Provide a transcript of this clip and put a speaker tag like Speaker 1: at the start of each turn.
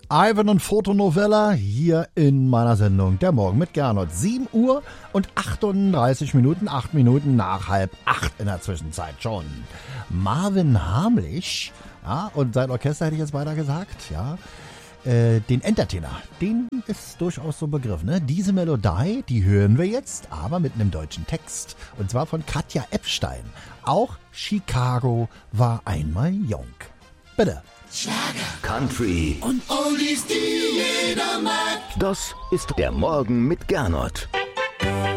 Speaker 1: Ivan und Fotonovella hier in meiner Sendung Der Morgen mit Gernot. 7 Uhr und 38 Minuten, 8 Minuten nach 7:30 in der Zwischenzeit schon. Marvin Hamlisch, ja, und sein Orchester hätte ich jetzt weiter gesagt, ja, den Entertainer, den ist durchaus so ein Begriff, ne? Diese Melodie, die hören wir jetzt, aber mit einem deutschen Text. Und zwar von Katja Epstein. Auch Chicago war einmal jung. Bitte.
Speaker 2: Schlager, Country und Oldies, die jeder mag. Das ist der Morgen mit Gernot.